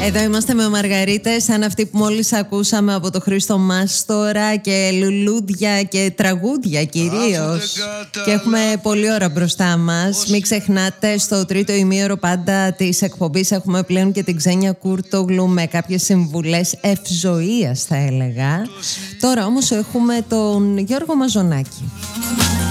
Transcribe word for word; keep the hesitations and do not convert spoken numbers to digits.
Εδώ είμαστε με μαργαρίτες σαν αυτή που μόλις ακούσαμε από το Χρήστο Μάστορα και λουλούδια και τραγούδια κυρίως. Και έχουμε πολλή ώρα μπροστά μας. Μην ξεχνάτε, στο τρίτο ημίωρο πάντα της εκπομπής έχουμε πλέον και την Ξένια Κούρτογλου με κάποιες συμβουλές ευζοίας, θα έλεγα. Τώρα όμως έχουμε τον Γιώργο Μαζονάκη.